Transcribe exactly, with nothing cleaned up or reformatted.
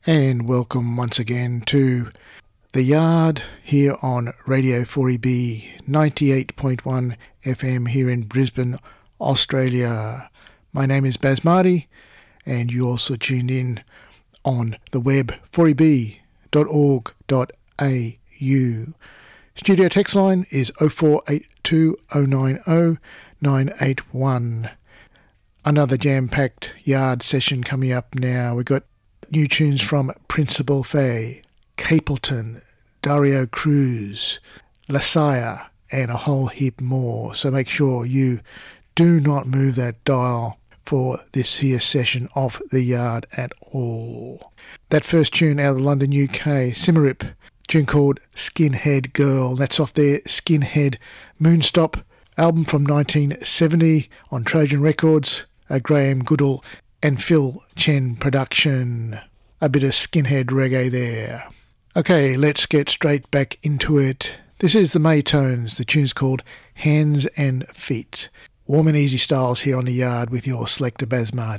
And welcome once again to The Yard here on Radio four E B ninety-eight point one F M here in Brisbane, Australia. My name is Baz Marty, and you also tuned in on the web four e b dot org dot a u. Studio text line is oh four eight two oh nine oh nine eight one. Another jam-packed Yard session coming up now. We've got new tunes from Principal Fay, Capleton, Dario Cruz, Lasaya, and a whole heap more. So make sure you do not move that dial for this here session of The Yard at all. That first tune out of London, U K, Simmerip, tune called Skinhead Girl. That's off their Skinhead Moonstop album from nineteen seventy on Trojan Records, a Graham Goodall and Phil Chen production. A bit of skinhead reggae there. Okay, let's get straight back into it. This is the Maytones. The tune's called Hands and Feet. Warm and easy styles here on The Yard with your selector Baz Marty.